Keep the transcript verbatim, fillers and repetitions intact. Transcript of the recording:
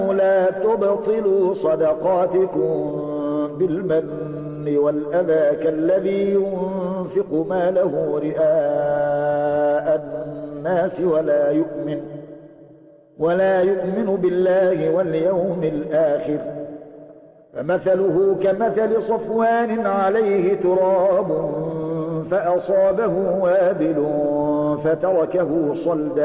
لا تبطلوا صدقاتكم بالمن والأذى كالذي ينفق ماله رئاء الناس ولا يؤمن ولا يؤمن بالله واليوم الآخر فمثله كمثل صفوان عليه تراب فأصابه وابل فتركه صلدا